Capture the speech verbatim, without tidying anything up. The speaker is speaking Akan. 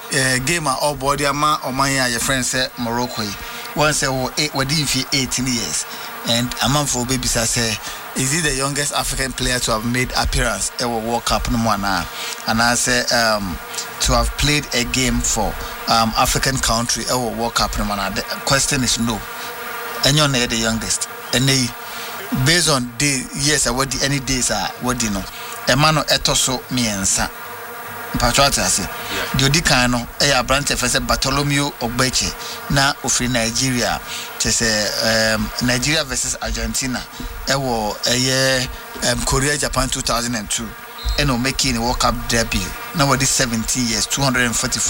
game all body ama omanya your friend say Morocco one say oh eight within eighteen years and among for baby say is he the youngest African player to have made appearance at World Cup no more now and I say um to have played a game for um African country at World Cup no more now the question is no and you're not the youngest and they based on day yes I what any days are what do you know a man etoso miensa Patriots ase the odikan no e ya branch first Bartholomew Ogbeche na ofri Nigeria che say um Nigeria versus Argentina e wo eye um Korea Japan two thousand two and no making World Cup debut now what is seventeen years two hundred forty